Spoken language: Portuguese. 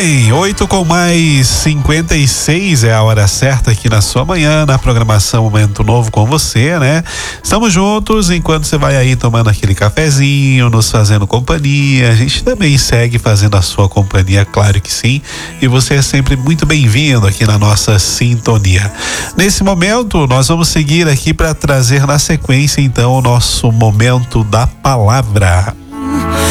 bem, 8:56 é a hora certa aqui na sua manhã, na programação Momento Novo com você, né? Estamos juntos enquanto você vai aí tomando aquele cafezinho, nos fazendo companhia. A gente também segue fazendo a sua companhia, claro que sim. E você é sempre muito bem-vindo aqui na nossa sintonia. Nesse momento, nós vamos seguir aqui para trazer na sequência, então, o nosso Momento da Palavra.